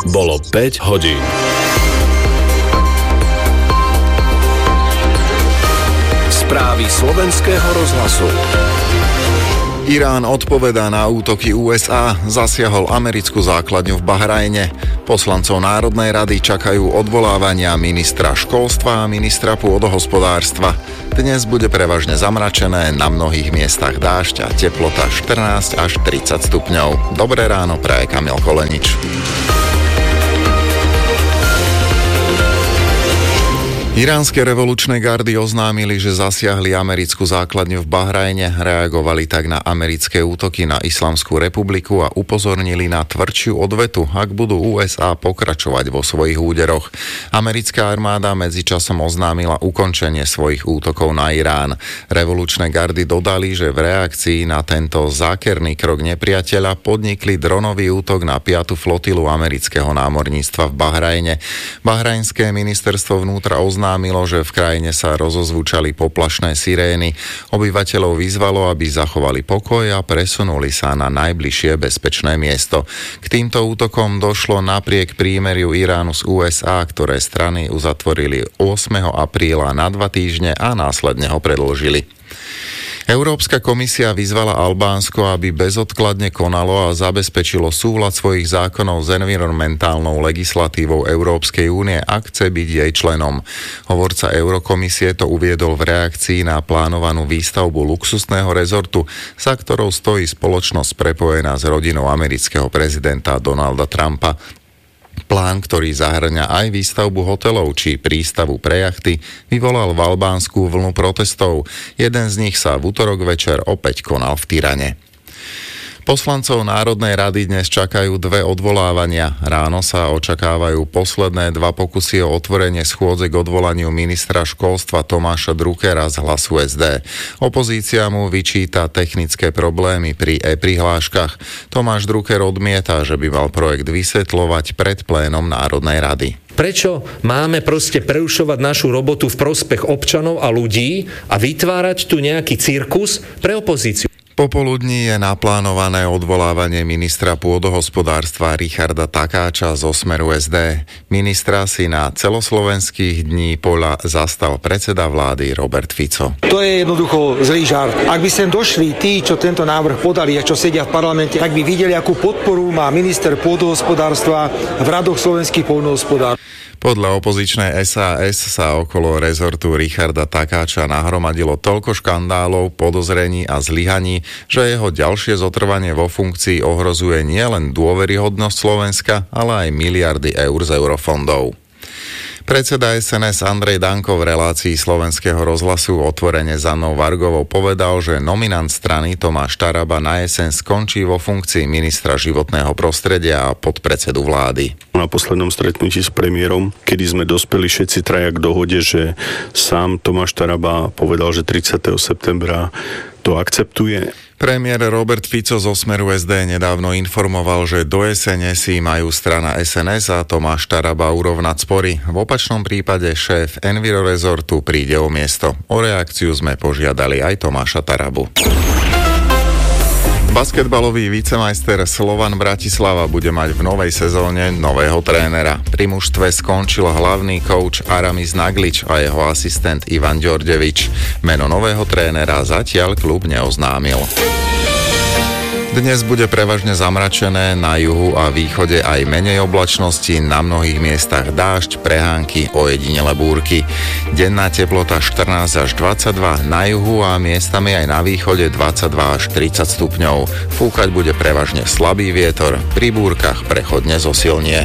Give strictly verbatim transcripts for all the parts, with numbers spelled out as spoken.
Bolo päť hodín. Správy slovenského rozhlasu. Irán odpovedá na útoky ú es á, zasiahol americkú základňu v Bahrajne. Poslancov Národnej rady čakajú odvolávania ministra školstva a ministra pôdohospodárstva. Dnes bude prevažne zamračené, na mnohých miestach dážď a teplota štrnásť až tridsať stupňov. Dobré ráno, praje Kamil Kolenič. Iránske revolučné gardy oznámili, že zasiahli americkú základňu v Bahrajne, reagovali tak na americké útoky na Islamskú republiku a upozornili na tvrdšiu odvetu, ak budú ú es á pokračovať vo svojich úderoch. Americká armáda medzičasom oznámila ukončenie svojich útokov na Irán. Revolučné gardy dodali, že v reakcii na tento zákerný krok nepriateľa podnikli dronový útok na piatu flotilu amerického námorníctva v Bahrajne. Bahrajnské ministerstvo vnútra oznámilo, že v krajine sa rozozvučali poplašné sirény. Obyvateľov vyzvalo, aby zachovali pokoj a presunuli sa na najbližšie bezpečné miesto. K týmto útokom došlo napriek prímeriu Iránu z ú es á, ktoré strany uzatvorili ôsmeho apríla na dva týždne a následne ho predĺžili. Európska komisia vyzvala Albánsko, aby bezodkladne konalo a zabezpečilo súlad svojich zákonov s environmentálnou legislatívou Európskej únie, ak chce byť jej členom. Hovorca Eurokomisie to uviedol v reakcii na plánovanú výstavbu luxusného rezortu, za ktorou stojí spoločnosť prepojená s rodinou amerického prezidenta Donalda Trumpa. Plán, ktorý zahŕňa aj výstavbu hotelov či prístavu pre jachty, vyvolal v Albánsku vlnu protestov. Jeden z nich sa v utorok večer opäť konal v Tirane. Poslancov Národnej rady dnes čakajú dve odvolávania. Ráno sa očakávajú posledné dva pokusy o otvorenie schôdze k odvolaniu ministra školstva Tomáša Druckera z Hlasu es dé. Opozícia mu vyčíta technické problémy pri e-prihláškach. Tomáš Drucker odmieta, že by mal projekt vysvetľovať pred plénom Národnej rady. Prečo máme proste prerušovať našu robotu v prospech občanov a ľudí a vytvárať tu nejaký cirkus pre opozíciu? Popoludní je naplánované odvolávanie ministra pôdohospodárstva Richarda Takáča zo Smeru es dé. Ministra si na celoslovenských dní poľa zastal predseda vlády Robert Fico. To je jednoducho zlý žart. Ak by sem došli tí, čo tento návrh podali a čo sedia v parlamente, tak by videli, akú podporu má minister pôdohospodárstva v radoch slovenských pôdohospodárov. Podľa opozičnej es a es sa okolo rezortu Richarda Takáča nahromadilo toľko škandálov, podozrení a zlyhaní, že jeho ďalšie zotrvanie vo funkcii ohrozuje nielen dôveryhodnosť Slovenska, ale aj miliardy eur z eurofondov. Predseda es en es Andrej Danko v relácii Slovenského rozhlasu otvorene s Annou Vargovou povedal, že nominant strany Tomáš Taraba na jeseň skončí vo funkcii ministra životného prostredia a podpredsedu vlády. Na poslednom stretnutí s premiérom, kedy sme dospeli všetci traja k dohode, že sám Tomáš Taraba povedal, že tridsiateho septembra to akceptuje. Premiér Robert Fico zo Smeru es dé nedávno informoval, že do jesene si majú strana es en es a Tomáš Taraba urovnať spory. V opačnom prípade šéf Enviro rezortu príde o miesto. O reakciu sme požiadali aj Tomáša Tarabu. Basketbalový vicemajster Slovan Bratislava bude mať v novej sezóne nového trénera. Pri mužstve skončil hlavný kouč Aramis Naglič a jeho asistent Ivan Ďordevič. Meno nového trénera zatiaľ klub neoznámil. Dnes bude prevažne zamračené, na juhu a východe aj menej oblačnosti, na mnohých miestach dážď, prehánky, ojedinele búrky. Denná teplota štrnásť až dvadsaťdva, na juhu a miestami aj na východe dvadsaťdva až tridsať stupňov. Fúkať bude prevažne slabý vietor, pri búrkach prechodne zosilnie.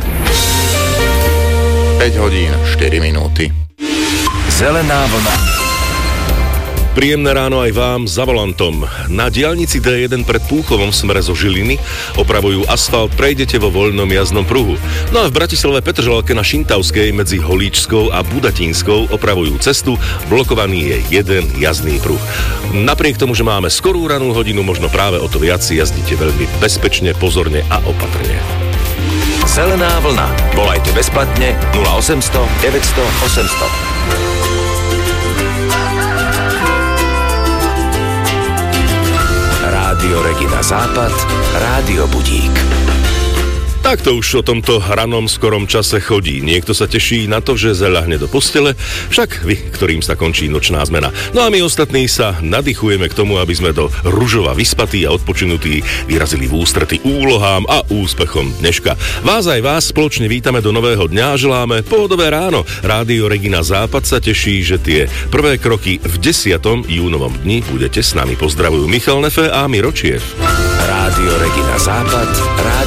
päť hodín štyri minúty. Zelená vlna. Príjemné ráno aj vám za volantom. Na diaľnici dé jeden pred Púchovom v smere zo Žiliny opravujú asfalt, prejdete vo voľnom jazdnom pruhu. No a v Bratislave Petržalke na Šintavskej medzi Holíčskou a Budatínskou opravujú cestu, blokovaný je jeden jazdný pruh. Napriek tomu, že máme skorú ranú hodinu, možno práve o to viac si jazdíte veľmi bezpečne, pozorne a opatrne. Zelená vlna. Volajte bezplatne nula osemsto deväťsto osemsto. Rádio Regina Západ, Rádio Budík. Tak Tak to už o tomto hranom skorom čase chodí. Niekto sa teší na to, že zaľahne do postele, však vy, ktorým sa končí nočná zmena. No a my ostatní sa nadýchujeme k tomu, aby sme do ružova vyspatí a odpočinutí vyrazili v ústrety úlohám a úspechom dneška. Vás aj vás spoločne vítame do nového dňa a želáme pohodové ráno. Rádio Regina Západ sa teší, že tie prvé kroky v desiatom júnovom dni budete s nami. Pozdravujú Michal Nefe a Miro Čiev. Rádio Regina Západ. Rádio